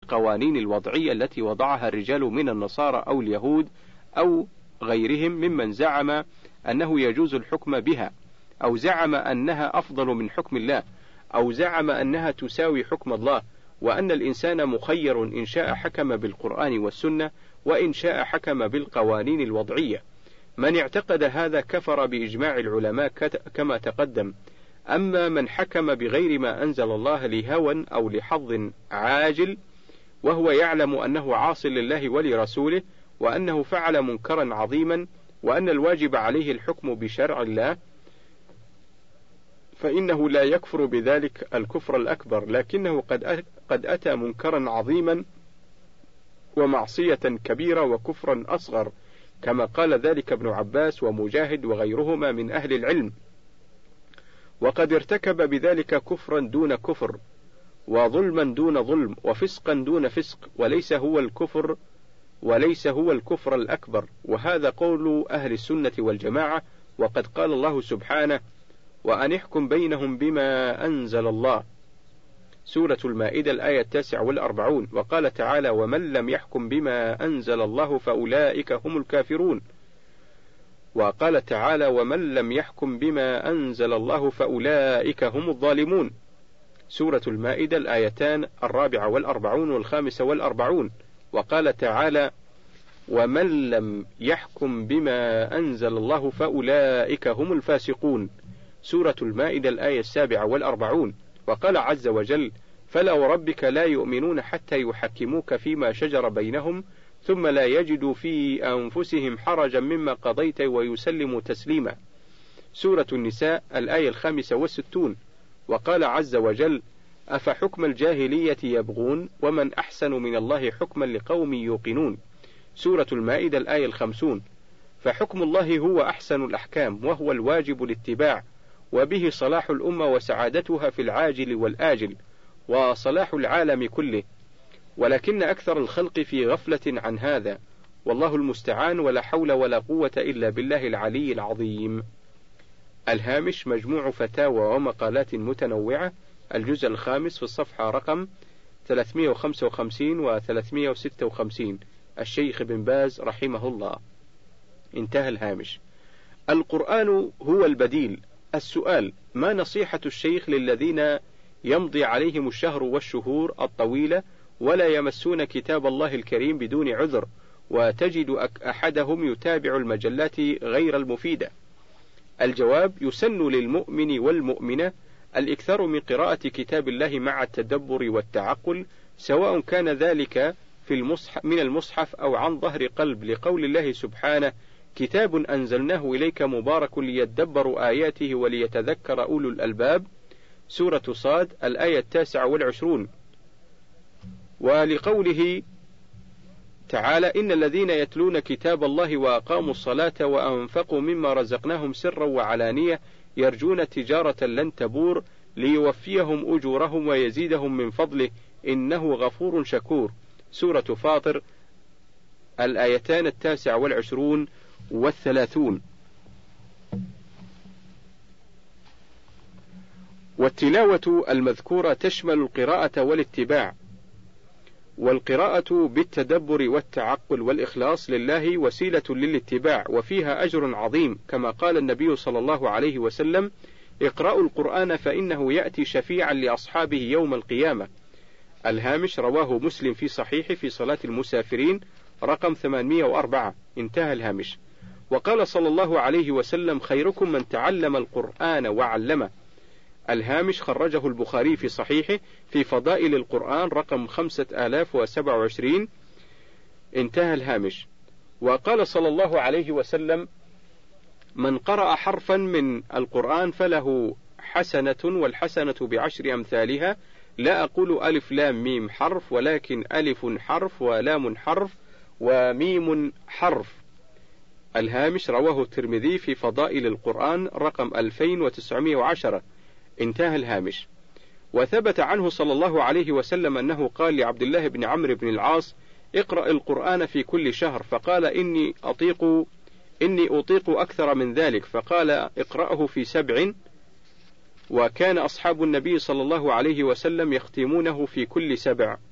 بالقوانين الوضعية التي وضعها الرجال من النصارى أو اليهود أو غيرهم ممن زعم أنه يجوز الحكم بها، أو زعم أنها أفضل من حكم الله، أو زعم أنها تساوي حكم الله، وأن الإنسان مخير إن شاء حكم بالقرآن والسنة وإن شاء حكم بالقوانين الوضعية. من اعتقد هذا كفر بإجماع العلماء كما تقدم. أما من حكم بغير ما أنزل الله لهوى أو لحظ عاجل وهو يعلم أنه عاص لله ولرسوله وأنه فعل منكرا عظيما وأن الواجب عليه الحكم بشرع الله، فإنه لا يكفر بذلك الكفر الأكبر، لكنه قد أتى منكرا عظيما ومعصية كبيرة وكفرا أصغر، كما قال ذلك ابن عباس ومجاهد وغيرهما من أهل العلم، وقد ارتكب بذلك كفرا دون كفر، وظلما دون ظلم، وفسقا دون فسق، وليس هو الكفر الأكبر. وهذا قول أهل السنة والجماعة. وقد قال الله سبحانه: وأن احكم بينهم بما أنزل الله، سورة المائدة الآية 49. وقال تعالى: ومن لم يحكم بما أنزل الله فأولئك هم الكافرون. وقال تعالى: ومن لم يحكم بما أنزل الله فأولئك هم الظالمون، سورة المائدة الآيتان 44 و45. وقال تعالى: ومن لم يحكم بما أنزل الله فأولئك هم الفاسقون، سورة المائدة الآية 47. وقال عز وجل: فلا وربك لا يؤمنون حتى يحكموك فيما شجر بينهم ثم لا يجدوا في أنفسهم حرجا مما قضيت ويسلموا تسليما، سورة النساء الآية 65. وقال عز وجل: أفحكم الجاهلية يبغون ومن أحسن من الله حكما لقوم يوقنون، سورة المائدة الآية 50. فحكم الله هو أحسن الأحكام وهو الواجب الاتباع، وبه صلاح الأمة وسعادتها في العاجل والآجل وصلاح العالم كله، ولكن أكثر الخلق في غفلة عن هذا، والله المستعان، ولا حول ولا قوة إلا بالله العلي العظيم. الهامش: مجموع فتاوى ومقالات متنوعة، الجزء الخامس، في الصفحة رقم 355 و 356، الشيخ بن باز رحمه الله. انتهى الهامش. القرآن هو البديل. السؤال: ما نصيحة الشيخ للذين يمضي عليهم الشهر والشهور الطويلة ولا يمسون كتاب الله الكريم بدون عذر، وتجد أحدهم يتابع المجلات غير المفيدة؟ الجواب: يسن للمؤمن والمؤمنة الإكثار من قراءة كتاب الله مع التدبر والتعقل، سواء كان ذلك من المصحف أو عن ظهر قلب، لقول الله سبحانه: كتاب أنزلناه إليك مبارك ليدبروا آياته وليتذكر أولو الألباب، سورة صاد الآية 29. ولقوله تعالى: إن الذين يتلون كتاب الله وأقاموا الصلاة وأنفقوا مما رزقناهم سرا وعلانية يرجون تجارة لن تبور ليوفيهم أجورهم ويزيدهم من فضله إنه غفور شكور، سورة فاطر الآيتان 29 و30. والتلاوة المذكورة تشمل القراءة والاتباع، والقراءة بالتدبر والتعقل والإخلاص لله وسيلة للاتباع، وفيها أجر عظيم، كما قال النبي صلى الله عليه وسلم: اقرأوا القرآن فإنه يأتي شفيعا لأصحابه يوم القيامة. الهامش: رواه مسلم في صحيح في صلاة المسافرين رقم 804. انتهى الهامش. وقال صلى الله عليه وسلم: خيركم من تعلم القرآن وعلمه. الهامش: خرجه البخاري في صحيحه في فضائل القرآن رقم 5027. انتهى الهامش. وقال صلى الله عليه وسلم: من قرأ حرفا من القرآن فله حسنة، والحسنة بعشر أمثالها، لا أقول ألف لام ميم حرف، ولكن ألف حرف ولام حرف وميم حرف. الهامش: رواه الترمذي في فضائل القرآن رقم 2910. انتهى الهامش. وثبت عنه صلى الله عليه وسلم أنه قال لعبد الله بن عمرو بن العاص: اقرأ القرآن في كل شهر، فقال: إني أطيق أكثر من ذلك، فقال: اقرأه في 7. وكان أصحاب النبي صلى الله عليه وسلم يختمونه في كل 7.